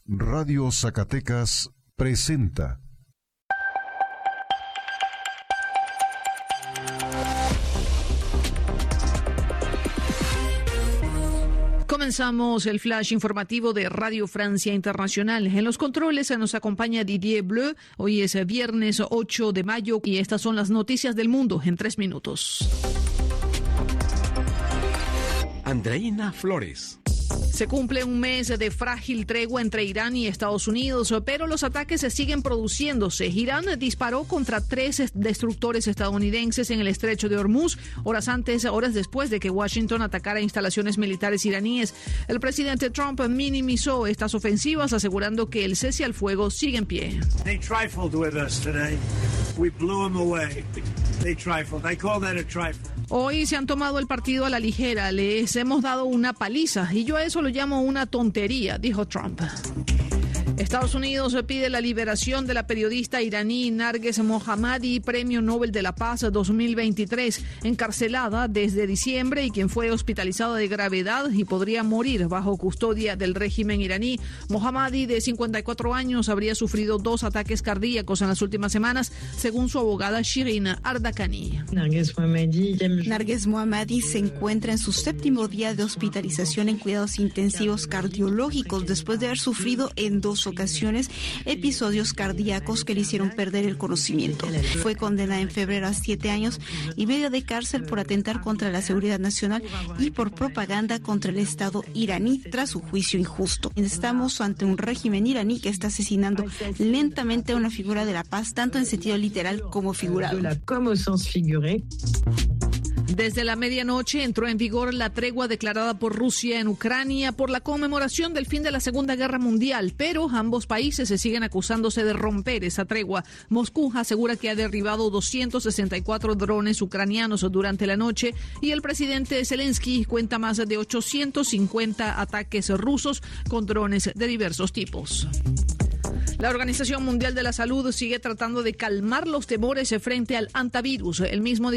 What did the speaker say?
Radio Zacatecas presenta. Comenzamos el flash informativo de Radio Francia Internacional. En los controles se nos acompaña Didier Bleu. Hoy es viernes 8 de mayo y estas son las noticias del mundo en 3 minutos. Andreina Flores. Se cumple un mes de frágil tregua entre Irán y Estados Unidos, pero los ataques se siguen produciéndose. Irán disparó contra 3 destructores estadounidenses en el estrecho de Hormuz, horas después de que Washington atacara instalaciones militares iraníes. El presidente Trump minimizó estas ofensivas, asegurando que el cese al fuego sigue en pie. They trifled with us today. We blew them away. They trifled. I call that a trifle. Hoy se han tomado el partido a la ligera, les hemos dado una paliza y yo a eso lo llamo una tontería, dijo Trump. Estados Unidos pide la liberación de la periodista iraní Narges Mohammadi, Premio Nobel de la Paz 2023, encarcelada desde diciembre y quien fue hospitalizada de gravedad y podría morir bajo custodia del régimen iraní. Mohammadi, de 54 años, habría sufrido 2 ataques cardíacos en las últimas semanas, según su abogada Shirin Ardakani. Narges Mohammadi se encuentra en su 7º día de hospitalización en cuidados intensivos cardiológicos después de haber sufrido en 2 ocasiones episodios cardíacos que le hicieron perder el conocimiento. Fue condenada en febrero a 7 años y medio de cárcel por atentar contra la seguridad nacional y por propaganda contra el Estado iraní tras su juicio injusto. Estamos ante un régimen iraní que está asesinando lentamente a una figura de la paz, tanto en sentido literal como figurado. Desde la medianoche entró en vigor la tregua declarada por Rusia en Ucrania por la conmemoración del fin de la Segunda Guerra Mundial, pero ambos países se siguen acusándose de romper esa tregua. Moscú asegura que ha derribado 264 drones ucranianos durante la noche y el presidente Zelensky cuenta más de 850 ataques rusos con drones de diversos tipos. La Organización Mundial de la Salud sigue tratando de calmar los temores frente al hantavirus. El mismo